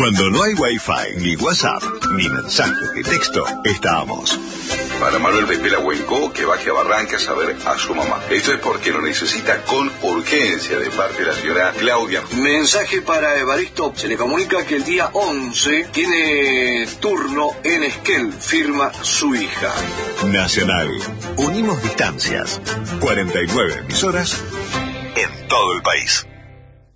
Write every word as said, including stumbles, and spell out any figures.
Cuando no hay Wi-Fi, ni WhatsApp, ni mensajes de texto, estamos. Para Manuel de Pelahuenco, que baje a Barrancas a ver a su mamá. Esto es porque lo necesita con urgencia de parte de la señora Claudia. Mensaje para Evaristo. Se le comunica que el día once tiene turno en Esquel. Firma su hija. Nacional. Unimos distancias. cuarenta y nueve emisoras en todo el país.